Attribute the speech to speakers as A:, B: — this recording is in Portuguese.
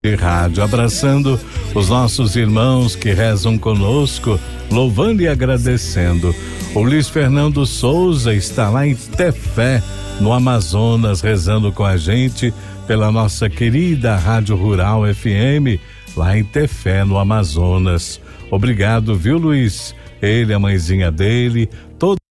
A: rádio, abraçando os nossos irmãos que rezam conosco, louvando e agradecendo. O Luiz Fernando Souza está lá em Tefé, no Amazonas, rezando com a gente pela nossa querida Rádio Rural FM, lá em Tefé, no Amazonas. Obrigado, viu, Luiz? Ele, a mãezinha dele, todo